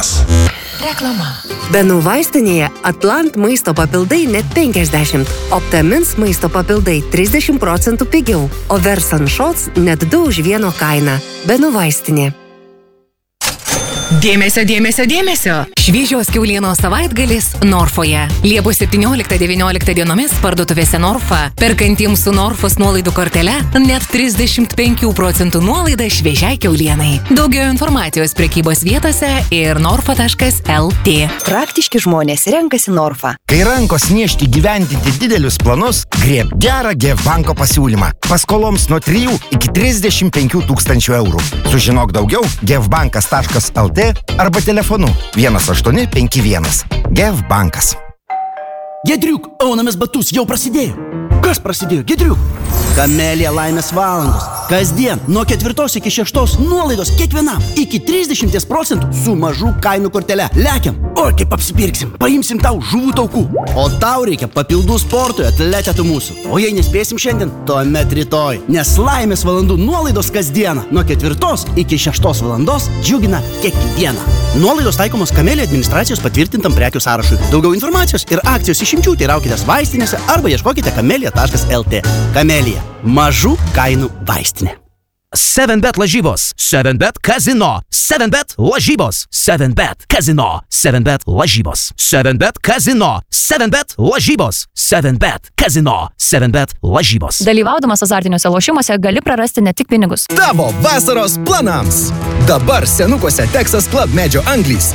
Norfas. Reklama. Benų vaistinėje Atlant maisto papildai net 50, Optamins maisto papildai 30% pigiau, o Versan Shots net 2 už 1 kainą. Benų vaistinė. Dėmesio, dėmesio, dėmesio! Šviežios kiaulienos savaitgalis Norfoje. Liepos 17-19 dienomis parduotuvėse Norfa. Perkantiems su Norfos nuolaidų kortele net 35% nuolaida šviežiai kiaulienai. Daugiau informacijos prekybos vietose ir norfa.lt. Praktiški žmonės renkasi Norfa. Kai rankos niežti gyvendinti didelius planus, grieb gerą GF banko pasiūlymą. Paskoloms nuo 3 iki 35 tūkstančių eurų. Sužinok daugiau gfbankas.lt arba telefonu 1851. GF bankas. Giedriuk, aunamės batus jau prasidėjo. Kas prasidėjo, Giedriuk? Kamelija laimės valandos. Kasdien nuo 4 iki 6 nuolaidos kiekvienam iki 30% su mažų kainų kortele. Lekiam, o kaip apsipirksim, paimsim tau žuvų taukų. O tau reikia papildų sportui, atletetų mūsų. O jei nespėsim šiandien, tuomet rytoj. Nes laimės valandų nuolaidos kasdieną nuo 4 iki 6 valandos džiugina kiekvieną. Nuolaidos taikomos Kamelija administracijos patvirtintam prekių sąrašui. Daugiau informacijos ir akcijos išimčių teiraukitės vaistinėse arba ieškokite kamelija.lt. Kamelija. Mažų kainų vaistinė. 7bet lažybos, 7bet kazino, 7bet lažybos, 7bet kazino, 7bet lažybos, 7bet kazino, 7bet lažybos, 7bet kazino, 7bet lažybos. Dalyvaudamas azartiniuose lošimuose gali prarasti ne tik pinigus. Tavo vasaros planams. Dabar senukuose Texas Club medžio anglys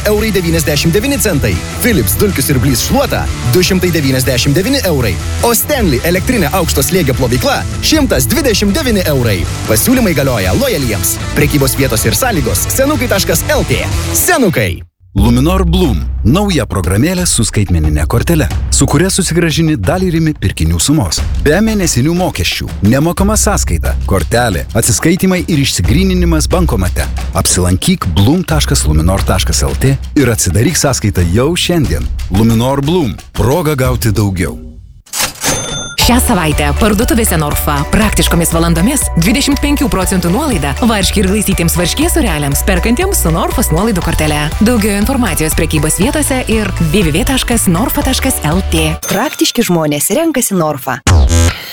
9,99 €. Philips dulkius ir blys šluota 299 €. O Stanley elektrinė aukšto slėgio plovykla 129 €. Pasiūlymai galioja lojaliems. Prekybos vietos ir sąlygos senukai.lt. Senukai. Luminor Bloom – nauja programėlė su skaitmeninė kortele, su kuria susigrąžini dalį rimi pirkinių sumos. Be mėnesinių mokesčių, nemokama sąskaita, kortelė, atsiskaitimai ir išsigryninimas bankomate. Apsilankyk bloom.luminor.lt ir atsidaryk sąskaitą jau šiandien. Luminor Bloom – proga gauti daugiau. Šią savaitę parduotuvėse Norfa praktiškomis valandomis 25% nuolaida varškė ir glaistytiems varškės sūreliams perkantiems su Norfos nuolaidų kortele. Daugiau informacijos prekybos vietose ir www.norfa.lt. Praktiški žmonės renkasi Norfa.